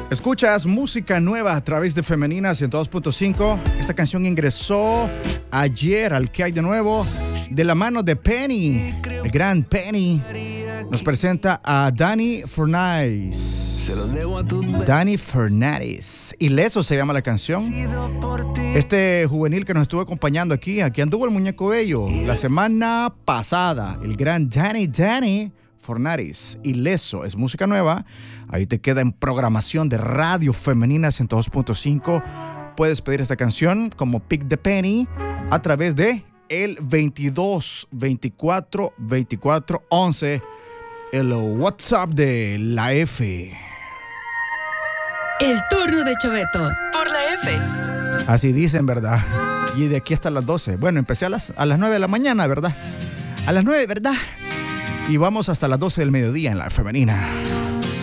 Escuchas música nueva a través de Femenina 102.5. Esta canción ingresó ayer al Que Hay de Nuevo de la mano de Penny. El gran Penny nos presenta a Dani Fernández. Dani Fernández. Ileso se llama la canción. Este juvenil que nos estuvo acompañando aquí anduvo el Muñeco Bello la semana pasada. El gran Dani Fernández. Ileso es música nueva. Ahí te queda en programación de Radio Femenina 102.5. Puedes pedir esta canción como Pick the Penny a través de el 22 24 24 11, el WhatsApp de la F. El turno de Choveto por la F. Así dicen, ¿verdad? Y de aquí hasta las 12. Bueno, empecé a las 9 de la mañana, ¿verdad? A las 9, ¿verdad? Y vamos hasta las 12 del mediodía en la Femenina.